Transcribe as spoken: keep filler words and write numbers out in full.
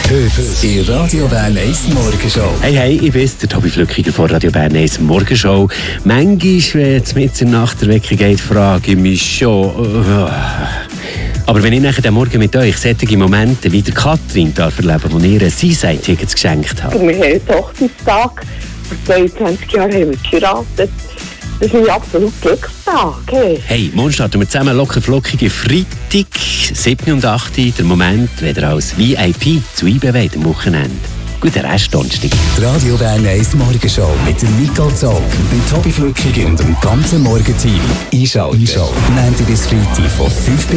Heute in Radio Bern eins Morgenshow. Hey, hey, ich bin's, der Tobi Flückiger von Radio Bern eins Morgenshow. Manchmal, wenn es mit in der Nacht der Wecker geht, frage ich mich schon... Uh, aber wenn ich nachher den Morgen mit euch solche Momente wie der Katrin darf erleben, wo ihr ein Seaside-Tickets geschenkt habt. Wir haben einen Hochzeitstag. Vor zweiundzwanzig Jahren haben wir geheiratet. Das ist ein absolut Glückstag. Hey, hey, morgen starten wir zusammen locker flockige Freitag, sieben und acht. Der Moment, wenn ihr als V I P zu einbewegt am Wochenende. Guten Rest, Donnerstag. Die Radio Bern eins Morgenshow mit dem Nicole Zog, dem Tobi Flückiger und dem ganzen Morgenteam. Einschalten. Einschalten. Montag bis Freitag von fünf bis